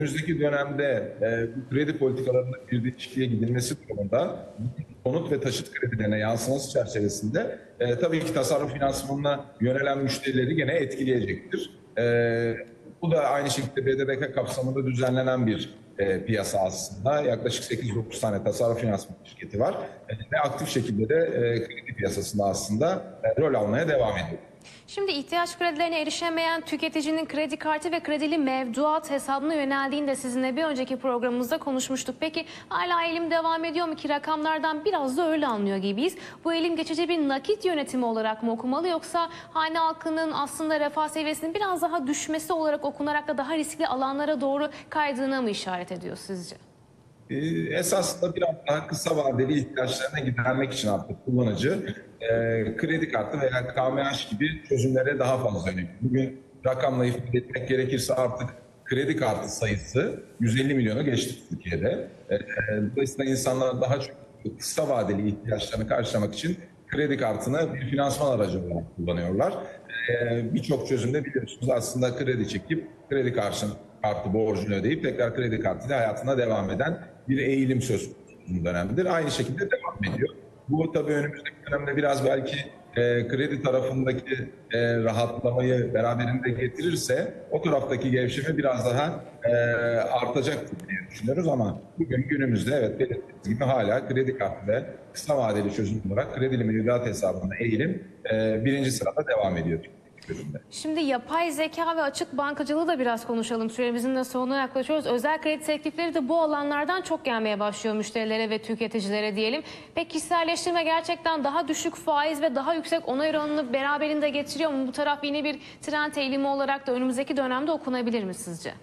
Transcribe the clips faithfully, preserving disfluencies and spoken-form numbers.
önümüzdeki dönemde e, bu kredi politikalarında bir değişikliğe gidilmesi durumunda konut ve taşıt kredilerine yansıması çerçevesinde e, tabii ki tasarruf finansmanına yönelen müşterileri gene etkileyecektir. E, bu da aynı şekilde B D D K kapsamında düzenlenen bir e, piyasa aslında. Yaklaşık sekiz dokuz tane tasarruf finansman şirketi var e, ve aktif şekilde de e, kredi piyasasında aslında e, rol almaya devam ediyor. Şimdi ihtiyaç kredilerine erişemeyen tüketicinin kredi kartı ve kredili mevduat hesabına yöneldiğinde sizinle bir önceki programımızda konuşmuştuk. Peki hala eğilim devam ediyor mu ki rakamlardan biraz da öyle anlıyor gibiyiz. Bu eğilim geçici bir nakit yönetimi olarak mı okumalı yoksa hane halkının aslında refah seviyesinin biraz daha düşmesi olarak okunarak da daha riskli alanlara doğru kaydığına mı işaret ediyor sizce? Esasında biraz daha kısa vadeli ihtiyaçlarına gidermek için artık kullanıcı e, kredi kartı veya K M H gibi çözümlere daha fazla yöneliyor. Bugün rakamla ifade etmek gerekirse artık kredi kartı sayısı yüz elli milyonu geçti Türkiye'de. E, dolayısıyla insanlar daha çok kısa vadeli ihtiyaçlarını karşılamak için kredi kartını bir finansman aracı olarak kullanıyorlar. E, Birçok çözümde biliyorsunuz aslında kredi çekip kredi kartı, kartı borcunu ödeyip tekrar kredi kartıyla hayatına devam eden bir eğilim söz konusu dönemdir. Aynı şekilde devam ediyor. Bu tabii önümüzdeki dönemde biraz belki e, kredi tarafındaki e, rahatlamayı beraberinde getirirse o taraftaki gevşeme biraz daha e, artacaktır diye düşünüyoruz ama bugün günümüzde evet belirttiğiniz gibi hala kredi kartı ve kısa vadeli çözüm olarak kredili mevduat hesabına eğilim e, birinci sırada devam ediyor. Şimdi yapay zeka ve açık bankacılığı da biraz konuşalım. Süremizin de sonuna yaklaşıyoruz. Özel kredi teklifleri de bu alanlardan çok gelmeye başlıyor müşterilere ve tüketicilere diyelim. Peki kişiselleştirme gerçekten daha düşük faiz ve daha yüksek onay oranını beraberinde getiriyor mu? Bu taraf yine bir trend eğilimi olarak da önümüzdeki dönemde okunabilir mi sizce?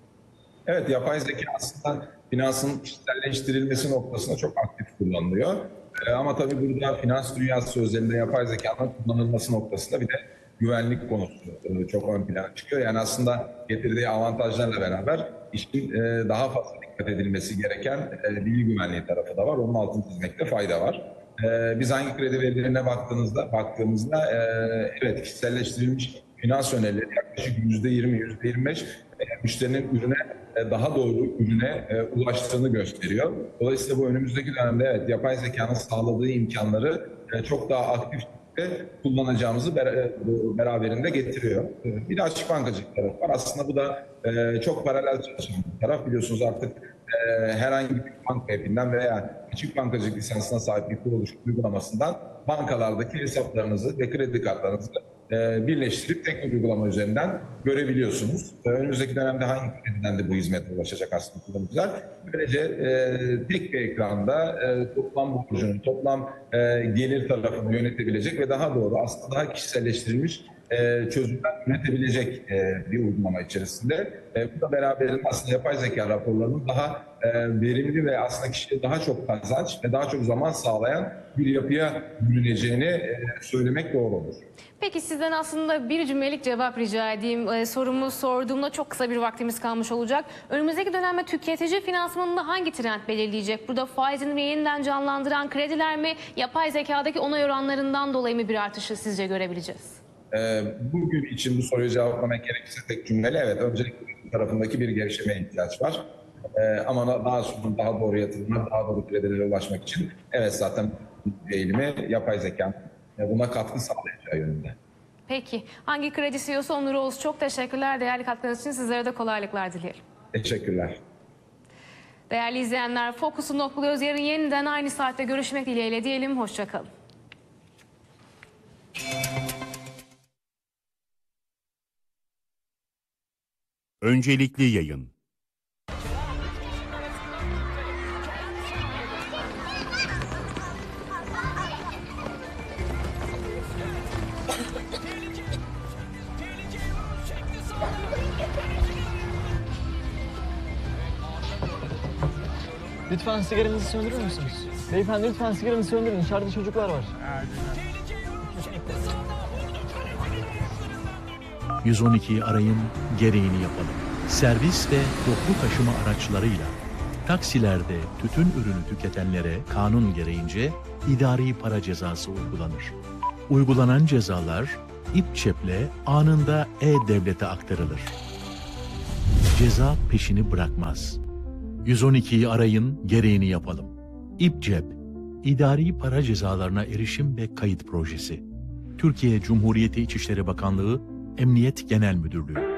Evet, yapay zeka aslında finansın kişiselleştirilmesi noktasında çok aktif kullanılıyor. Ee, ama tabii burada finans dünyası özelinde yapay zekanın kullanılması noktasında bir de güvenlik konusu çok ön plana çıkıyor. Yani aslında getirdiği avantajlarla beraber işin daha fazla dikkat edilmesi gereken bilgi güvenliği tarafı da var. Onun altını çizmekte fayda var. Biz hangi kredi verilerine baktığımızda, baktığımızda evet kişiselleştirilmiş finans önerileri yaklaşık yüzde yirmi, yüzde yirmi beş müşterinin ürüne daha doğru ürüne ulaştığını gösteriyor. Dolayısıyla bu önümüzdeki dönemde evet yapay zekanın sağladığı imkanları çok daha aktif kullanacağımızı beraberinde getiriyor. Bir de açık bankacılık tarafı var. Aslında bu da çok paralel çalışan bir taraf. Biliyorsunuz artık herhangi bir banka app'inden veya açık bankacılık lisansına sahip bir kuruluş uygulamasından bankalardaki hesaplarınızı ve kredi kartlarınızı birleştirip tek bir uygulama üzerinden görebiliyorsunuz. Önümüzdeki dönemde hangi krediden de bu hizmete ulaşacak aslında kullanıcılar. Böylece e, tek bir ekranda e, toplam borcunun, toplam e, gelir tarafını yönetebilecek ve daha doğru aslında daha kişiselleştirilmiş e, çözümler yönetebilecek e, bir uygulama içerisinde. E, bu da beraberinde aslında yapay zeka raporlarının daha e, verimli ve aslında kişiye daha çok kazanç ve daha çok zaman sağlayan bir yapıya bürüneceğini e, söylemek doğru olur. Peki sizden aslında bir cümlelik cevap rica edeyim. Ee, sorumu sorduğumda çok kısa bir vaktimiz kalmış olacak. Önümüzdeki dönemde tüketici finansmanında hangi trend belirleyecek? Burada faizini yeniden canlandıran krediler mi? Yapay zekadaki onay oranlarından dolayı mı bir artışı sizce görebileceğiz? Ee, bugün için bu soruyu cevaplamak gerekirse tek cümleyle evet öncelikle tarafındaki bir gevşemeye ihtiyaç var. Ee, ama daha sonra daha doğru yatırımlar, daha doğru kredilere ulaşmak için evet zaten eğilimi yapay zeka buna katkı sağlayacağı yönünde. Peki. Hangi kredi C E O'su Onur Oğuz, çok teşekkürler. Değerli katkınız için sizlere de kolaylıklar dileyelim. Teşekkürler. Değerli izleyenler, Fokus'u noktalıyoruz. Yarın yeniden aynı saatte görüşmek dileğiyle diyelim. Hoşçakalın. Öncelikli yayın. Lütfen sigaranızı söndürür müsünüz? Beyefendi lütfen sigaranızı söndürün. Dışarıda çocuklar var. yüz on ikiyi arayın, gereğini yapalım. Servis ve toplu taşıma araçlarıyla taksilerde tütün ürünü tüketenlere kanun gereğince idari para cezası uygulanır. Uygulanan cezalar İPÇEP'le anında E-Devlet'e aktarılır. Ceza peşini bırakmaz. yüz on ikiyi arayın, gereğini yapalım. İpcep, İdari Para Cezalarına Erişim ve Kayıt Projesi. Türkiye Cumhuriyeti İçişleri Bakanlığı, Emniyet Genel Müdürlüğü.